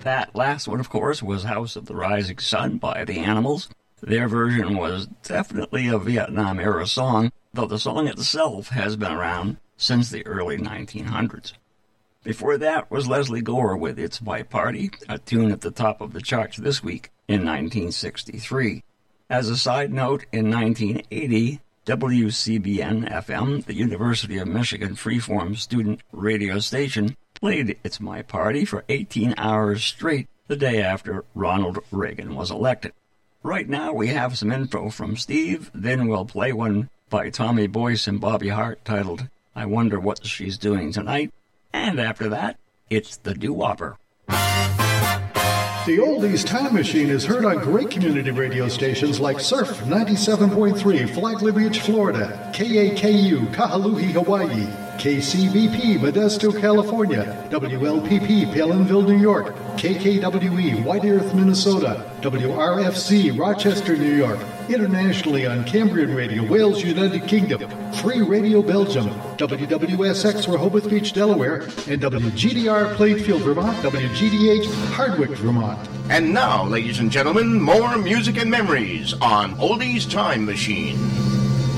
That last one, of course, was House of the Rising Sun by The Animals. Their version was definitely a Vietnam-era song, though the song itself has been around since the early 1900s. Before that was Leslie Gore with It's My Party, a tune at the top of the charts this week in 1963. As a side note, in 1980, WCBN-FM, the University of Michigan freeform student radio station, played It's My Party for 18 hours straight the day after Ronald Reagan was elected. Right now we have some info from Steve, then we'll play one by Tommy Boyce and Bobby Hart titled I Wonder What She's Doing Tonight, and after that, it's the Doo-Wopper. The Oldies Time Machine is heard on great community radio stations like Surf 97.3, Flagler Beach, Florida, KAKU, Kahului, Hawaii, KCBP, Modesto, California, WLPP, Palinville, New York, KKWE, White Earth, Minnesota, WRFC, Rochester, New York, internationally on Cambrian Radio, Wales, United Kingdom, Free Radio Belgium, WWSX, Rehoboth Beach, Delaware, and WGDR, Plainfield, Vermont, WGDH, Hardwick, Vermont. And now, ladies and gentlemen, more music and memories on Oldies Time Machine.